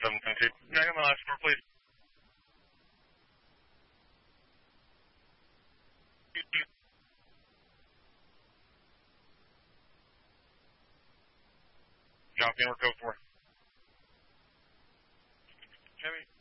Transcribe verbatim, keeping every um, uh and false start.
seven ten two. Can I get my last score, please? Copy, and we're code four. Chevy.